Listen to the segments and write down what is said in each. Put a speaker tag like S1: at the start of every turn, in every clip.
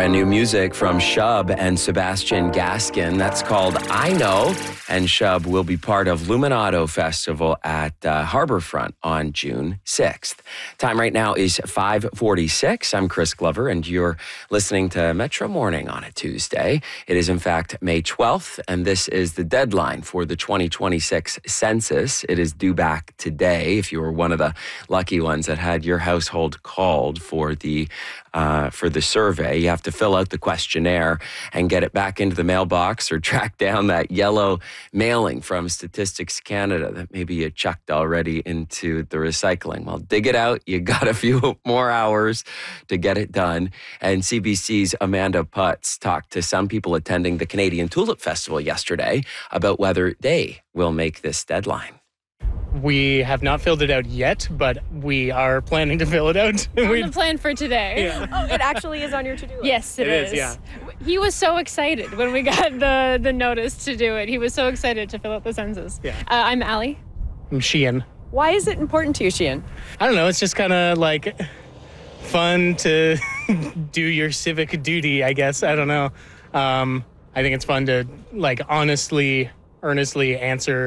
S1: brand new music from Shub and Sebastian Gaskin. That's called I Know. And Shub will be part of Luminato Festival at Harborfront on June 6th. Time right now is 5:46. I'm Chris Glover, and you're listening to Metro Morning on a Tuesday. It is, in fact, May 12th, and this is the deadline for the 2026 census. It is due back today if you were one of the lucky ones that had your household called for the survey. You have to fill out the questionnaire and get it back into the mailbox or track down that yellow mailing from Statistics Canada that maybe you chucked already into the recycling. Well, dig it out. You got a few more hours to get it done. And CBC's Amanda Putz talked to some people attending the Canadian Tulip Festival yesterday about whether they will make this deadline.
S2: We have not filled it out yet, but we are planning to fill it out.
S3: On the plan for today.
S2: Yeah.
S4: Oh, it actually is on your to-do list.
S3: Yes, it is.
S2: Yeah.
S3: He was so excited when we got the notice to do it. He was so excited to fill out the census.
S2: Yeah.
S3: I'm Allie.
S2: I'm Sheehan.
S4: Why is it important to you, Sheehan?
S2: I don't know, it's just kind of like fun to do your civic duty, I guess. I don't know. I think it's fun to like honestly, earnestly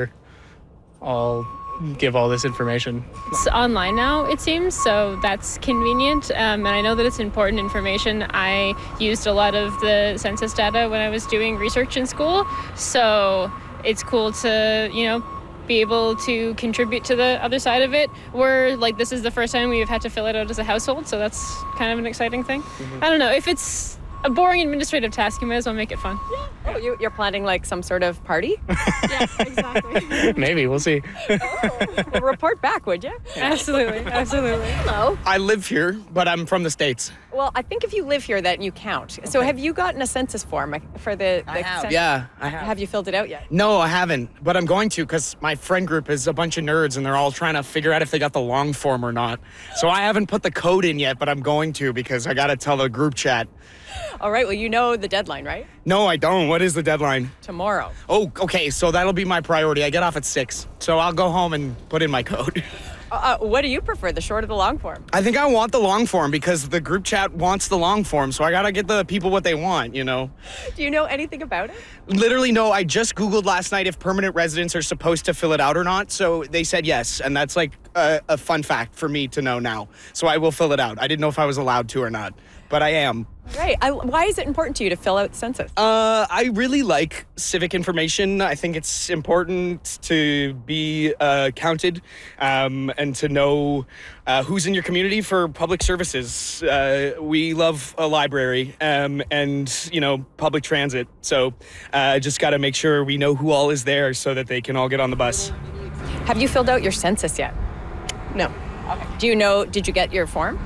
S2: give all this information.
S3: It's online now, it seems, so that's convenient. And I know that it's important information. I used a lot of the census data when I was doing research in school, so it's cool to, be able to contribute to the other side of it. This is the first time we've had to fill it out as a household, so that's kind of an exciting thing. Mm-hmm. I don't know, if it's a boring administrative task, you might as well make it fun.
S4: Yeah. Oh, you're planning like some sort of party?
S3: Yeah, exactly.
S2: Maybe, we'll see.
S4: Well, report back, would you?
S3: Absolutely.
S4: Hello.
S5: I live here, but I'm from the States.
S4: Well, I think if you live here, that you count. Okay. So have you gotten a census form for the
S5: I have.
S4: census?
S5: Yeah, I have.
S4: Have you filled it out yet?
S5: No, I haven't, but I'm going to because my friend group is a bunch of nerds and they're all trying to figure out if they got the long form or not. So I haven't put the code in yet, but I'm going to because I got to tell the group chat.
S4: All right, well, you know the deadline, right?
S5: No, I don't. What is the deadline?
S4: Tomorrow.
S5: Oh, okay, so that'll be my priority. I get off at 6, so I'll go home and put in my code.
S4: What do you prefer, the short or the long form?
S5: I think I want the long form because the group chat wants the long form, so I gotta get the people what they want,
S4: Do you know anything about it?
S5: Literally, no. I just Googled last night if permanent residents are supposed to fill it out or not, so they said yes, and that's like a fun fact for me to know now. So I will fill it out. I didn't know if I was allowed to or not, but I am.
S4: Right. Why is it important to you to fill out the census?
S5: I really like civic information. I think it's important to be counted and to know who's in your community for public services. We love a library and, public transit. So just got to make sure we know who all is there so that they can all get on the bus.
S4: Have you filled out your census yet?
S6: No.
S4: Okay. Did you get your form?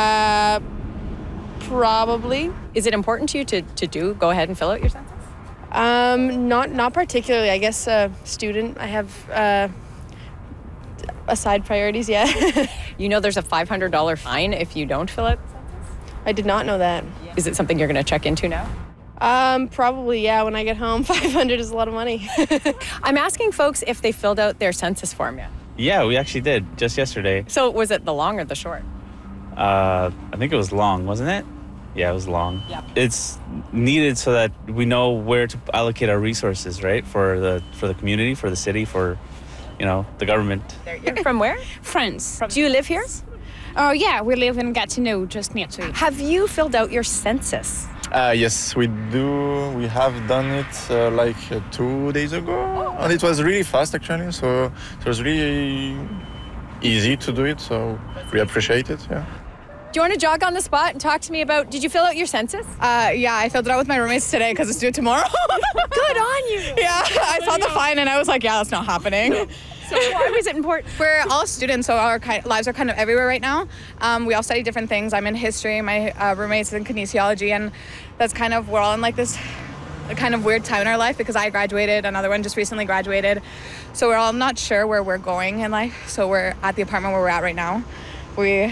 S6: Probably.
S4: Is it important to you to go ahead and fill out your census?
S6: Not particularly. I guess student. I have aside priorities. Yeah.
S4: There's a $500 fine if you don't fill out the census?
S6: I did not know that.
S4: Is it something you're going to check into now?
S6: Probably, yeah. When I get home, 500 is a lot of money.
S4: I'm asking folks if they filled out their census form yet.
S7: Yeah, we actually did just yesterday.
S4: So was it the long or the short?
S7: I think it was long, wasn't it? Yeah, it was long.
S4: Yep.
S7: It's needed so that we know where to allocate our resources, right? For the community, for the city, for the government.
S4: You're from where?
S8: France.
S4: Do you live here?
S8: Oh, yeah, we live in Gatineau, just near to it.
S4: Have you filled out your census?
S9: Yes, we do. We have done it 2 days ago. And it was really fast, actually. So it was really easy to do it. So we appreciate it, yeah.
S4: Do you want to jog on the spot and talk to me about, did you fill out your census?
S6: Yeah, I filled it out with my roommates today because it's due tomorrow.
S4: Good on you.
S6: Yeah, I saw the fine and I was like, yeah, that's not happening.
S4: So why was it important?
S6: We're all students, so our lives are kind of everywhere right now. We all study different things. I'm in history, my roommate's in kinesiology, and that's kind of, we're all in like this kind of weird time in our life because I graduated, another one just recently graduated. So we're all not sure where we're going in life. So we're at the apartment where we're at right now.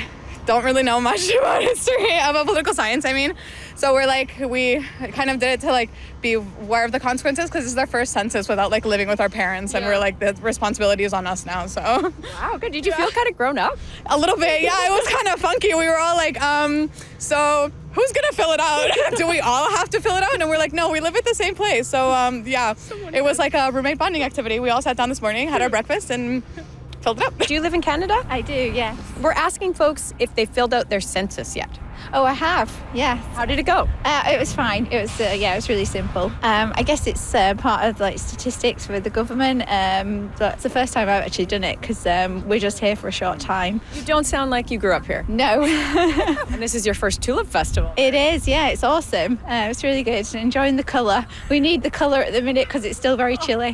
S6: don't really know much about history, about political science, I mean. So we kind of did it to like be aware of the consequences because this is our first census without like living with our parents, and we're like, the responsibility is on us now. So
S4: wow, good. Did you feel kind of grown up?
S6: A little bit, yeah. It was kind of funky. We were all like, so who's gonna fill it out? Do we all have to fill it out? And we're like, no, we live at the same place. So yeah, it was like a roommate bonding activity. We all sat down this morning, had our breakfast, and filled it up.
S4: Do you live in Canada?
S8: I do, yes.
S4: We're asking folks if they filled out their census yet.
S8: Oh, I have, yes.
S4: How did it go?
S8: It was fine. It was, it was really simple. I guess it's part of like statistics for the government, but it's the first time I've actually done it because we're just here for a short time.
S4: You don't sound like you grew up here.
S8: No.
S4: And this is your first tulip festival.
S8: It is, yeah. It's awesome. It's really good. Enjoying the colour. We need the colour at the minute because it's still very chilly.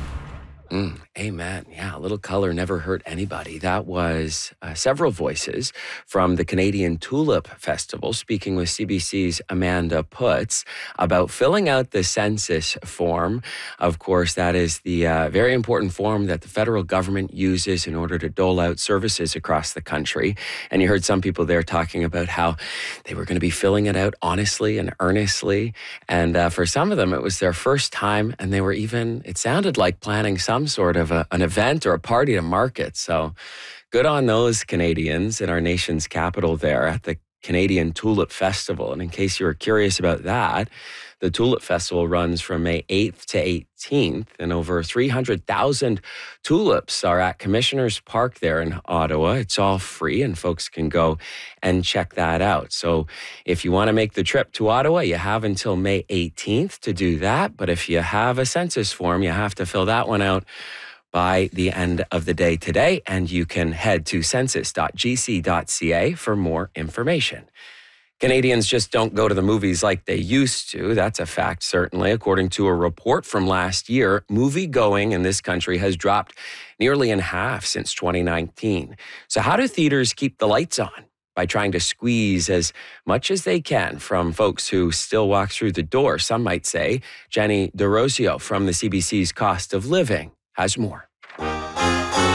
S1: Amen. Yeah, a little color never hurt anybody. That was several voices from the Canadian Tulip Festival speaking with CBC's Amanda Putz about filling out the census form. Of course, that is the very important form that the federal government uses in order to dole out services across the country. And you heard some people there talking about how they were going to be filling it out honestly and earnestly. And for some of them, it was their first time, and they were even, it sounded like planning some sort of an event or a party to market. So good on those Canadians in our nation's capital there at the Canadian Tulip Festival. And in case you were curious about that, the Tulip Festival runs from May 8th to 18th, and over 300,000 tulips are at Commissioners Park there in Ottawa. It's all free, and folks can go and check that out. So if you want to make the trip to Ottawa, you have until May 18th to do that. But if you have a census form, you have to fill that one out by the end of the day today, and you can head to census.gc.ca for more information. Canadians just don't go to the movies like they used to. That's a fact, certainly. According to a report from last year, movie-going in this country has dropped nearly in half since 2019. So how do theaters keep the lights on? By trying to squeeze as much as they can from folks who still walk through the door, some might say. Jenny DeRosio from the CBC's Cost of Living has more.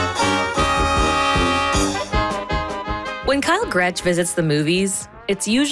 S10: When Kyle Gretsch visits the movies, it's usually